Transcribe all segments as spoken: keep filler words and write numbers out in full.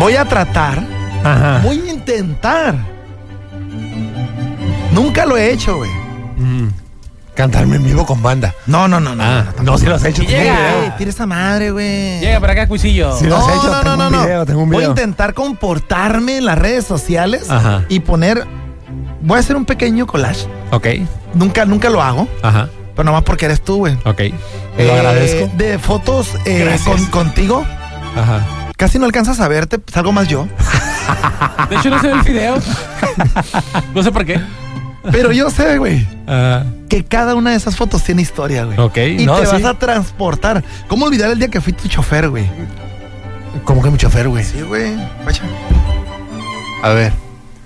voy a tratar, Ajá. voy a intentar. Nunca lo he hecho, güey. Mm. Cantarme en vivo con banda. No, no, no, no. Ah, no, no, si lo has hecho. Y tengo un llega. video. Ey, tira esa madre, güey. Llega para acá, Cuisillo. Sí. lo has hecho, tengo un video, tengo un Voy a video. intentar comportarme en las redes sociales Ajá. y poner. Voy a hacer un pequeño collage. Ok. Nunca, nunca lo hago, Ajá. pero nomás porque eres tú, güey. Ok. Eh, Lo agradezco. De fotos eh, Gracias. con- contigo. Ajá. Casi no alcanzas a verte, salgo más yo. De hecho, no se ve el video. No sé por qué. Pero yo sé, güey, Ah, que cada una de esas fotos tiene historia, güey. ok. Y no, te sí. vas a transportar. ¿Cómo olvidar el día que fui tu chofer, güey? ¿Cómo que mi chofer, güey? Sí, güey. Guacha. A ver.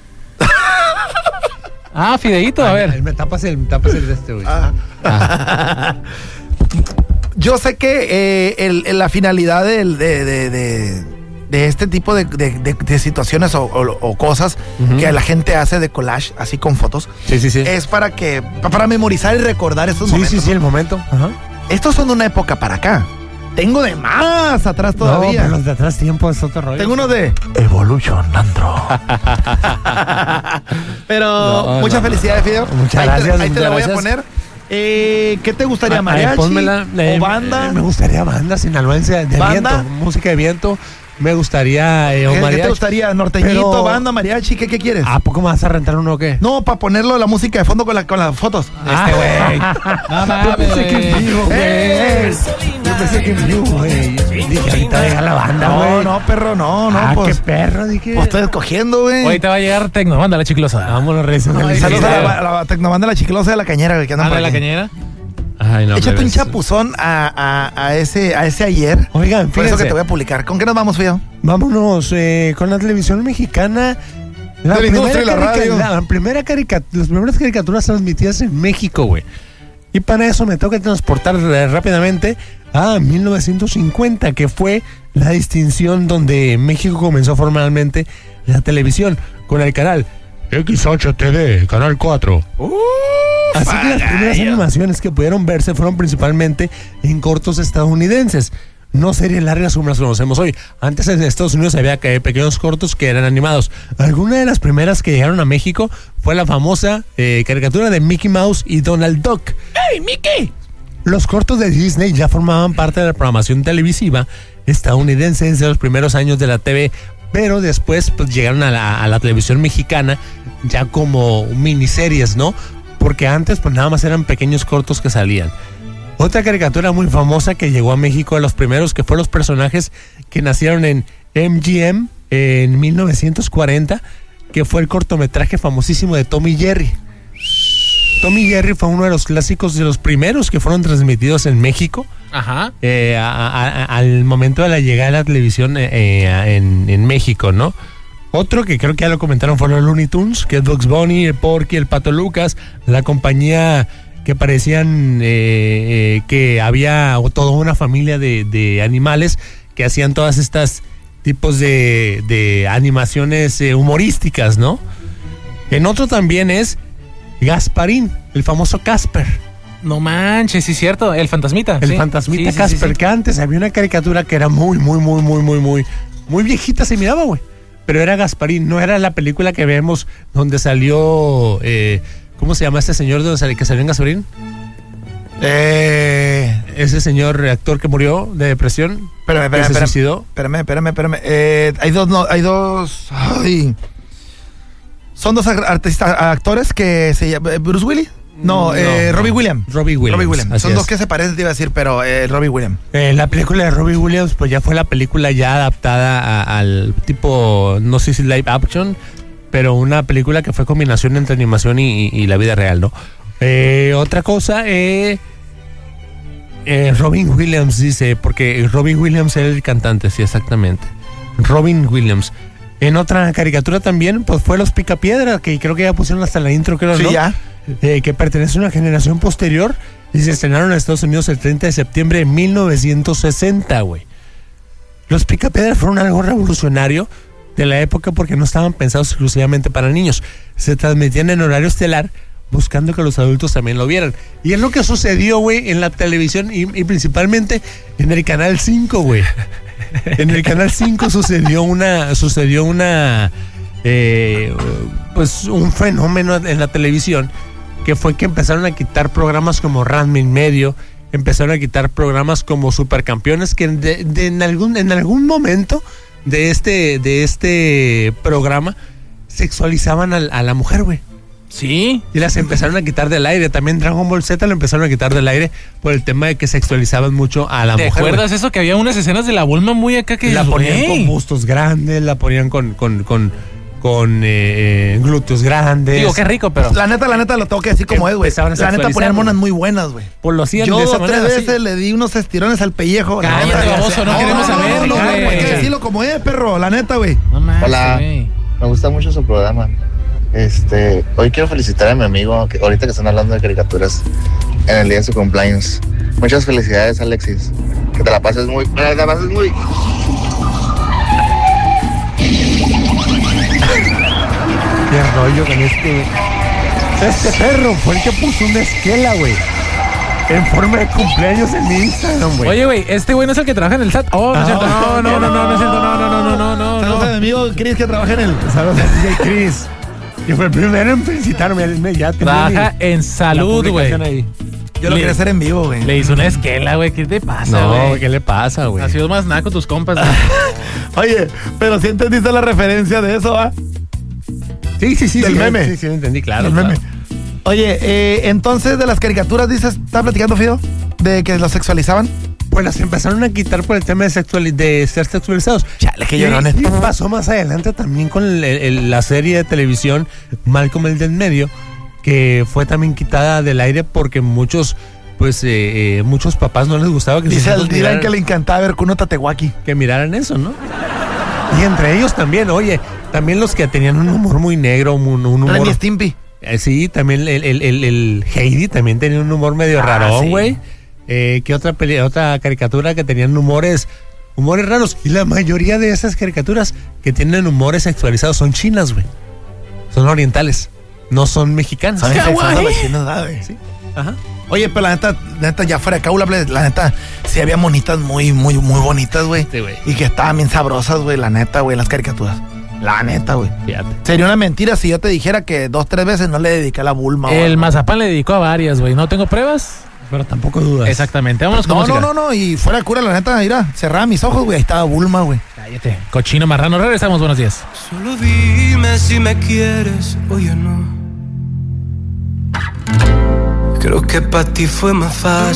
Ah, fideíto, a ver. Me tapas el, me tapas el de este, güey. Ah. Yo sé que eh, el- el- la finalidad del- de, de- de- de este tipo de, de- de- de situaciones o, o- o cosas Ujú. que la gente hace de collage, así con fotos, Sí, sí, sí. es para que para memorizar y recordar estos sí, momentos. sí, sí, el momento. Ajá. Estos son de una época para acá. Tengo de más atrás todavía. No, pero los de atrás tiempo es otro rollo. Tengo uno de Evolutionando. Pero No, muchas no, felicidades, Fideo. Muchas ahí gracias, Te, ahí te muchas la voy gracias. a poner. Eh, ¿Qué te gustaría, Ay, mariachi? pónmela, eh, ¿O banda? eh, Me gustaría banda sinaloense de ¿Banda? viento, música de viento. Me gustaría eh, ¿Qué, o qué te mariachi. gustaría? ¿Norteñito, Pero- banda, mariachi? ¿Qué, qué quieres? ¿A poco me vas a rentar uno o qué? No, para ponerlo la música de fondo con, la, con las fotos. Este güey. No Yo pensé que en mames. vivo, güey. Yo pensé que en vivo, güey. Dije, ahorita llega la banda, güey. No, no, perro, no, no, Ah, pues. qué perro, dije. Pues estoy escogiendo, güey. Hoy te va a llegar Tecnomanda, la chiclosa. Vámonos, Reyes. Ay, Saludos a sí, la, a la tecnomanda de la chiclosa de la cañera, güey, que andan Ah, por de la aquí. cañera. Ay, no, Échate un plebes. chapuzón a, a, a ese, a ese ayer. Oigan, Por eso que fíjense. te voy a publicar. ¿Con qué nos vamos, Fío? Vámonos eh, con la televisión mexicana. La De la industria y la carica- radio. la primera carica- las primeras caricaturas transmitidas en México, güey. Y para eso me toca transportar eh, rápidamente a mil novecientos cincuenta, que fue la distinción donde México comenzó formalmente la televisión con el canal X ocho T V, Canal cuatro. Así que las primeras animaciones que pudieron verse fueron principalmente en cortos estadounidenses, no series largas como las conocemos hoy. Antes en Estados Unidos había que- pequeños cortos que eran animados. Alguna de las primeras que llegaron a México fue la famosa eh, caricatura de Mickey Mouse y Donald Duck. ¡Hey, Mickey! Los cortos de Disney ya formaban parte de la programación televisiva estadounidense desde los primeros años de la T V, pero después pues, llegaron a la, a la televisión mexicana ya como miniseries, ¿no? Porque antes pues nada más eran pequeños cortos que salían. Otra caricatura muy famosa que llegó a México de los primeros, que fue los personajes que nacieron en M G M en mil novecientos cuarenta, que fue el cortometraje famosísimo de Tom y Jerry. Tom y Jerry fue uno de los clásicos, de los primeros que fueron transmitidos en México. Ajá. eh, a- a- a- al momento de la llegada de la televisión eh, eh, en, en México, ¿no? Otro que creo que ya lo comentaron fueron los Looney Tunes, que es Bugs Bunny, el Porky, el Pato Lucas, la compañía que parecían eh, eh, que había toda una familia de, de animales que hacían todas estas tipos de, de animaciones eh, humorísticas, ¿no? En otro también es Gasparín, el famoso Casper. No manches, sí es cierto. El fantasmita. El sí. fantasmita Sí, sí, sí, Casper, sí. que antes había una caricatura que era muy, muy, muy, muy, muy, muy, muy viejita, se miraba, güey. Pero era Gasparín, no era la película que vemos donde salió, eh, ¿cómo se llama este señor donde salió, que salió en Gasparín? Eh, Ese señor actor que murió de depresión, espérame, que espérame, se espérame. suicidó. Espérame, espérame, espérame. Eh, hay dos, no, hay dos. Ay. Son dos ag- artistas, actores que se llaman. ¿Bruce Willis? No, No, eh, no. Robbie Williams. Robbie Williams. Robbie Williams. así Son es. dos que se parecen, te iba a decir, pero eh, Robbie Williams. Eh, la película de Robbie Williams, pues ya fue la película ya adaptada a- al tipo, no sé si live action, pero una película que fue combinación entre animación y, y- y la vida real, ¿no? Eh, otra cosa, eh, eh, Robin Williams dice, porque Robin Williams era el cantante, sí, exactamente. Robin Williams. En otra caricatura también, pues fue Los Picapiedra, que creo que ya pusieron hasta la intro, creo, Sí, ¿no? ya. Eh, que pertenece a una generación posterior y se estrenaron en Estados Unidos el treinta de septiembre de mil novecientos sesenta, güey. Los Picapiedra fueron algo revolucionario de la época porque no estaban pensados exclusivamente para niños. Se transmitían en horario estelar buscando que los adultos también lo vieran. Y es lo que sucedió, güey, en la televisión y, y principalmente en el Canal cinco, güey. En el Canal cinco sucedió una, sucedió una, eh, pues un fenómeno en la televisión, que fue que empezaron a quitar programas como Ranma y Medio, empezaron a quitar programas como Supercampeones, que de, de en algún, en algún momento de este, de este programa sexualizaban a, a la mujer, güey. Sí. Y las empezaron a quitar del aire. También Dragon Ball Z lo empezaron a quitar del aire por el tema de que sexualizaban mucho a la ¿Te mujer. ¿Te acuerdas güey. eso? Que había unas escenas de la Bulma muy acá que... La ponían ¡Ey! con bustos grandes, la ponían con, con, con, con eh, glúteos grandes. Digo, qué rico, pero... La neta, la neta, lo tengo que decir como es, güey. Empezaban a La neta, sexualizar, ponían güey. monas muy buenas, güey. Pues lo hacían Yo de esa dos, tres manera. veces así. le di unos estirones al pellejo. la Cállate, neta. baboso, no No, queremos no, no, saberlo, no, güey. hay que decirlo como es, perro, la neta, güey. No manches, Hola. güey. Me gusta mucho su programa. Este, hoy quiero felicitar a mi amigo, que ahorita que están hablando de caricaturas, en el día de su cumpleaños. Muchas felicidades, Alexis. Que te la pases muy, que te la pases muy. Qué rollo con este. Este perro fue el que puso una esquela, güey. En forma de cumpleaños en mi Instagram, güey. Oye, güey, este güey no es el que trabaja en el S A T. Oh, no es cierto. No, no, no, no, no es cierto. No, no, no, no, no, Saludos a mi no. amigo Chris que trabaja en el. Saludos a D J Chris. Que fue el primero en felicitarme. Él ya tenía Trabaja mi- en la salud, güey. publicación ahí. Yo lo Le- quería hacer en vivo, güey. Le hizo una esquela, güey. ¿Qué te pasa, No, güey? ¿qué le pasa, güey? Ha sido más naco tus compas, güey. Oye, pero si entendiste la referencia de eso, ¿ah? Sí, sí, sí. Del sí, meme. Sí, sí, lo entendí, claro. El meme. claro. Oye, eh, entonces de las caricaturas, dices, ¿estás platicando, Fido? De que los sexualizaban. Pues las empezaron a quitar por el tema de, sexuali- de ser sexualizados. Chale, qué Y, llorones. y pasó más adelante también con el- el- la serie de televisión Malcolm el del medio, que fue también quitada del aire porque muchos, pues, eh, eh, muchos papás no les gustaba que sus Dice hijos el Dylan miraran, que le encantaba ver Kuno Tatewaki. que miraran eso, ¿no? Y entre ellos también, oye, también los que tenían un humor muy negro, un, un humor... Ren y Stimpy. Eh, sí, también el, el, el, el Heidi también tenía un humor medio Ah, rarón, sí. güey. Eh, ¿Qué otra peli otra caricatura que tenían humores, humores raros? Y la mayoría de esas caricaturas que tienen humores sexualizados son chinas, güey. Son orientales, no son mexicanas. Son Kawaii. infecciones los chinos, ¿verdad, güey? Sí. Ajá. Oye, pero la neta, la neta, ya fuera de caula, la neta, sí había monitas muy, muy, muy bonitas, güey. Sí, güey. Y que estaban bien sabrosas, güey, la neta, güey, las caricaturas. La neta, güey. Fíjate. Sería una mentira si yo te dijera que dos, tres veces no le dediqué a la Bulma. El güey. Mazapán le dedicó a varias, güey. No tengo pruebas. Pero tampoco dudas. Exactamente. Vámonos con No, música. no, no, no, y fuera de cura, la neta, mira, cerraba mis ojos, güey, ahí estaba Bulma, güey. Cállate. Cochino marrano. Regresamos. Buenos días. Solo dime si me quieres o ya no. Creo que para ti fue más fácil.